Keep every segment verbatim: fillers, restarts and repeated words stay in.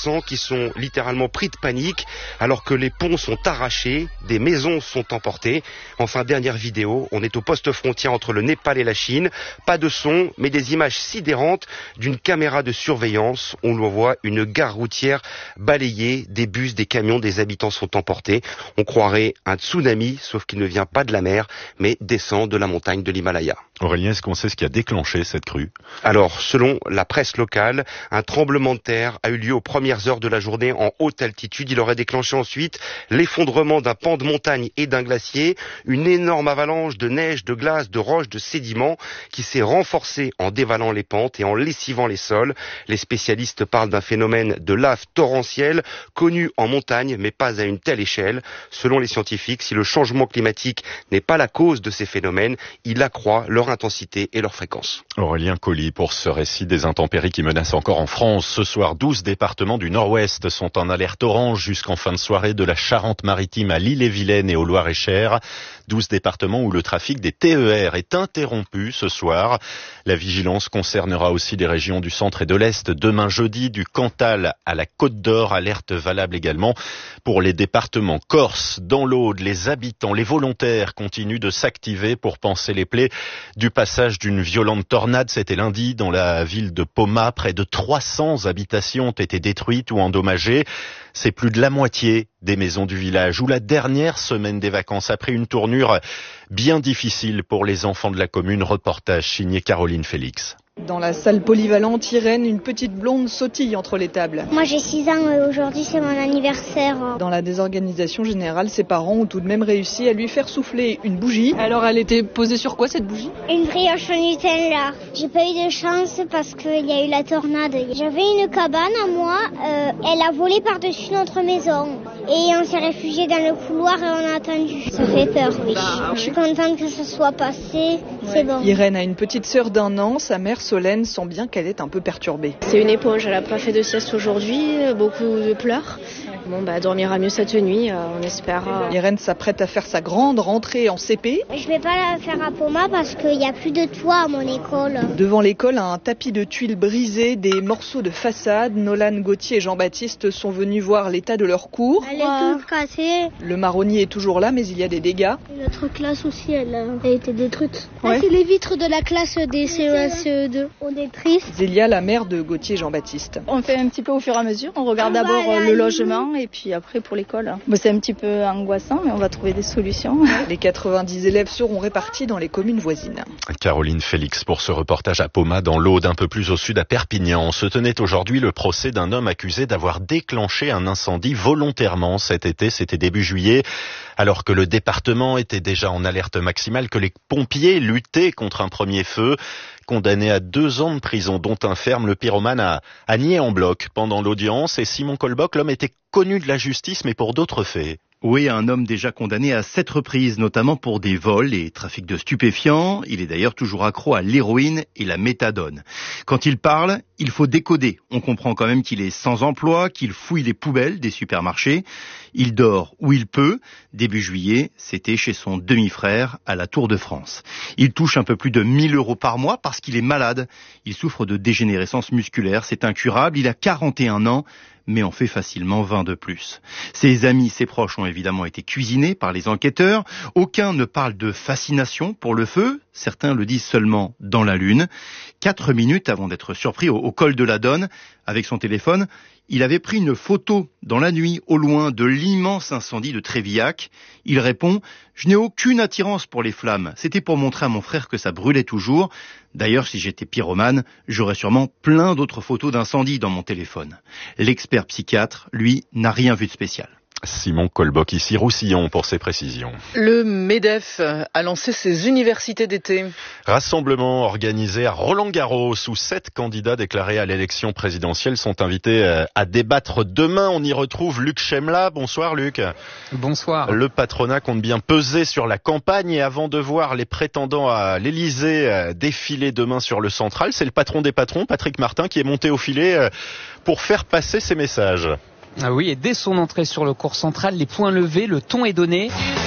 commerçants qui sont littéralement pris de panique alors que les ponts sont arrachés, des maisons sont emportées. Enfin, dernière vidéo, on est au poste frontière entre le Népal et la Chine. Pas de son, mais des images sidérantes d'une caméra de surveillance. On voit une gare routière balayée, des bus, des camions, des habitants sont emportés. On croirait un tsunami, sauf qu'il ne vient pas de la mer, mais descend de la montagne de l'Himalaya. Aurélien, est-ce qu'on sait ce qui a déclenché cette crue ? Alors, selon la presse locale, un tremblement de terre a eu lieu aux premières heures de la journée en haute altitude. Il aurait déclenché ensuite l'effondrement d'un pan de montagne et d'un glacier, une énorme avalanche de neige, de glace, de roches, de sédiments qui s'est renforcée en dévalant les pentes et en lessivant les sols. Les spécialistes parlent d'un phénomène de lave torrentielle connu en montagne, mais pas à une telle échelle. Selon les scientifiques, si le changement climatique n'est pas la cause de ces phénomènes, il accroît leur intensité et leur fréquence. Aurélien Colli pour ce récit des intempéries qui menacent encore en France. Ce soir, douze départements du Nord-Ouest sont en alerte orange jusqu'en fin de soirée, de la Charente-Maritime à l'Ille-et-Vilaine et au Loir-et-Cher. douze départements où le trafic des T E R est interrompu ce soir. La vigilance concernera aussi les régions du centre et de l'Est demain jeudi, du Cantal à la Côte d'Or. Alerte valable également pour les départements corse. Dans l'Aude, les habitants, les volontaires continuent de s'activer pour panser les plaies du passage d'une violente tornade. C'était lundi dans la ville de Poma. Près de trois cents habitations ont été détruites ou endommagées. C'est plus de la moitié des maisons du village où la dernière semaine des vacances a pris une tournure bien difficile pour les enfants de la commune. Reportage signé Caroline Félix. Dans la salle polyvalente, Irène, une petite blonde, sautille entre les tables. Moi j'ai six ans et aujourd'hui c'est mon anniversaire. Dans la désorganisation générale, ses parents ont tout de même réussi à lui faire souffler une bougie. Alors elle était posée sur quoi cette bougie ? Une brioche au Nutella. J'ai pas eu de chance parce qu'il y a eu la tornade. J'avais une cabane à moi, euh, elle a volé par-dessus notre maison. Et on s'est réfugié dans le couloir et on a attendu. Ça fait peur, oui. Je suis contente que ce soit passé, c'est ouais. bon. Irène a une petite sœur d'un an, sa mère Solène sent bien qu'elle est un peu perturbée. C'est une éponge, elle n'a pas fait de sieste aujourd'hui, beaucoup de pleurs. Bon, bah, elle dormira mieux cette nuit, euh, on espère. Euh... Irène s'apprête à faire sa grande rentrée en C P. Je vais pas la faire à Poma parce qu'il n'y a plus de toit à mon école. Devant l'école, un tapis de tuiles brisées, des morceaux de façade. Nolan, Gauthier et Jean-Baptiste sont venus voir l'état de leur cours. Elle est toute cassée. Le marronnier est toujours là, mais il y a des dégâts. Notre classe aussi, elle a été détruite. Ouais. Ah, c'est les vitres de la classe des C E un C E deux. On est triste. Zélia, la mère de Gauthier et Jean-Baptiste. On fait un petit peu au fur et à mesure. On regarde on d'abord le logement. Et puis après pour l'école. Bon, c'est un petit peu angoissant, mais on va trouver des solutions. Les quatre-vingt-dix élèves seront répartis dans les communes voisines. Caroline Félix pour ce reportage à Poma, dans l'Aude, un peu plus au sud à Perpignan. Se tenait aujourd'hui le procès d'un homme accusé d'avoir déclenché un incendie volontairement cet été, c'était début juillet, alors que le département était déjà en alerte maximale, que les pompiers luttaient contre un premier feu. Condamné à deux ans de prison, dont un ferme, le pyromane a, a nié en bloc pendant l'audience. Et Simon Colboc, l'homme était connu de la justice, mais pour d'autres faits. Oui, un homme déjà condamné à sept reprises, notamment pour des vols et trafic de stupéfiants. Il est d'ailleurs toujours accro à l'héroïne et la méthadone. Quand il parle, il faut décoder. On comprend quand même qu'il est sans emploi, qu'il fouille les poubelles des supermarchés. Il dort où il peut. Début juillet, c'était chez son demi-frère à la Tour de France. Il touche un peu plus de mille euros par mois parce qu'il est malade. Il souffre de dégénérescence musculaire, c'est incurable. Il a quarante et un ans. Mais en fait facilement vingt de plus. Ses amis, ses proches ont évidemment été cuisinés par les enquêteurs. Aucun ne parle de fascination pour le feu. Certains le disent seulement dans la lune. Quatre minutes avant d'être surpris au, au col de la Donne, avec son téléphone, il avait pris une photo dans la nuit, au loin, de l'immense incendie de Trévillac. Il répond « Je n'ai aucune attirance pour les flammes. C'était pour montrer à mon frère que ça brûlait toujours. D'ailleurs, si j'étais pyromane, j'aurais sûrement plein d'autres photos d'incendie dans mon téléphone. » L'expert psychiatre, lui, n'a rien vu de spécial. Simon Colboc, ici Roussillon pour ses précisions. Le MEDEF a lancé ses universités d'été. Rassemblement organisé à Roland-Garros où sept candidats déclarés à l'élection présidentielle sont invités à débattre demain. On y retrouve Luc Chemla. Bonsoir Luc. Bonsoir. Le patronat compte bien peser sur la campagne et avant de voir les prétendants à l'Élysée défiler demain sur le central, c'est le patron des patrons, Patrick Martin, qui est monté au filet pour faire passer ses messages. Ah oui, et dès son entrée sur le cours central, les points levés, le ton est donné.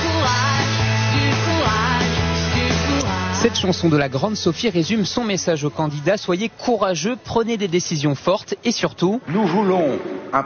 Cette chanson de la grande Sophie résume son message aux candidats. Soyez courageux, prenez des décisions fortes et surtout... Nous voulons un